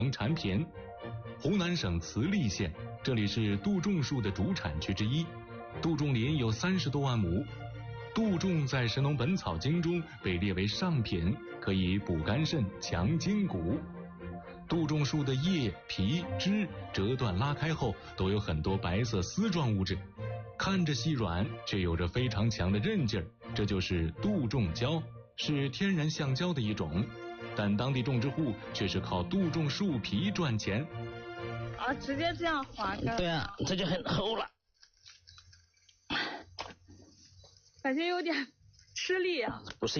产品。湖南省慈利县，这里是杜仲树的主产区之一，杜仲林有30多万亩。杜仲在《神农本草经》中被列为上品，可以补肝肾、强筋骨。杜仲树的叶、皮、枝折断拉开后，都有很多白色丝状物质，看着细软，却有着非常强的韧劲儿，这就是杜仲胶，是天然橡胶的一种。但当地种植户却是靠杜仲树皮赚钱。 啊，直接这样划开？ 对啊，这就很厚了。 感觉有点吃力啊。 不是。